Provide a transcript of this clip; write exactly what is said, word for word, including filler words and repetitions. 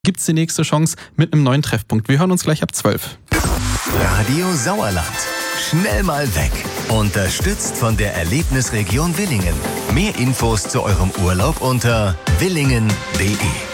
Gibt's die nächste Chance mit einem neuen Treffpunkt. Wir hören uns gleich ab zwölf. Radio Sauerland. Schnell mal weg. Unterstützt von der Erlebnisregion Willingen. Mehr Infos zu eurem Urlaub unter willingen punkt de.